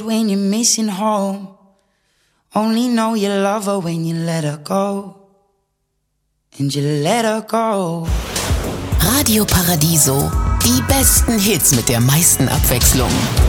When you're missing home, only know you love her when you let her go. And you let her go. Radio Paradiso, die besten Hits mit der meisten Abwechslung.